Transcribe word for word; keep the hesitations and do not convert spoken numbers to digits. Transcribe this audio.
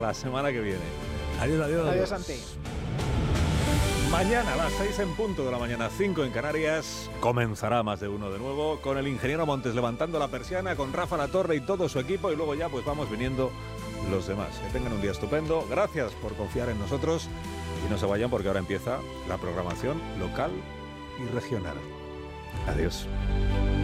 La semana que viene. Adiós, adiós. Adiós, Santi. Mañana a las seis en punto de la mañana, cinco en Canarias, comenzará Más de Uno de nuevo, con el ingeniero Montes levantando la persiana, con Rafa Latorre y todo su equipo, y luego ya pues vamos viniendo los demás. Que tengan un día estupendo, gracias por confiar en nosotros, y no se vayan porque ahora empieza la programación local y regional. Adiós.